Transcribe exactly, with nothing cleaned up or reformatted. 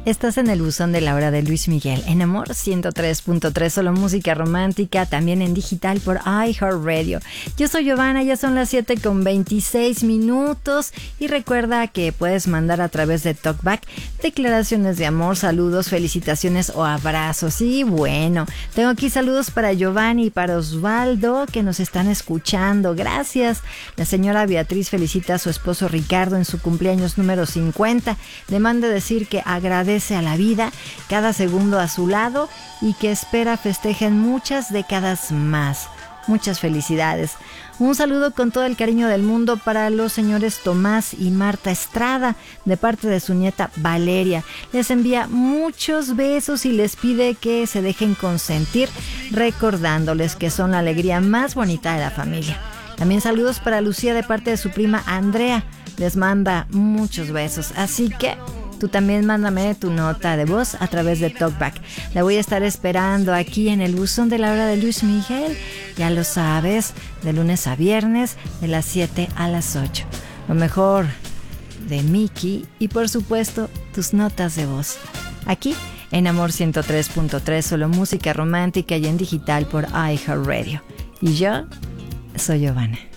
Estás en el buzón de la hora de Luis Miguel, en Amor ciento tres punto tres, solo música romántica, también en digital por iHeartRadio. Yo soy Giovanna, ya son las siete con veintiséis minutos y recuerda que puedes mandar a través de TalkBack declaraciones de amor, saludos, felicitaciones o abrazos. Y bueno, tengo aquí saludos para Giovanni y para Osvaldo que nos están escuchando. Gracias. La señora Beatriz felicita a su esposo Ricardo en su cumpleaños número cincuenta. Le manda decir que agradece a la vida cada segundo a su lado y que espera festejen muchas décadas más. Muchas felicidades. Un saludo con todo el cariño del mundo para los señores Tomás y Marta Estrada de parte de su nieta Valeria. Les envía muchos besos y les pide que se dejen consentir, recordándoles que son la alegría más bonita de la familia. También saludos para Lucía de parte de su prima Andrea. Les manda muchos besos. Así que tú también mándame tu nota de voz a través de TalkBack. La voy a estar esperando aquí en el buzón de la hora de Luis Miguel. Ya lo sabes, de lunes a viernes, de las siete a las ocho. Lo mejor de Miki y por supuesto tus notas de voz. Aquí en Amor ciento tres punto tres, solo música romántica y en digital por iHeartRadio. Y yo soy Giovanna.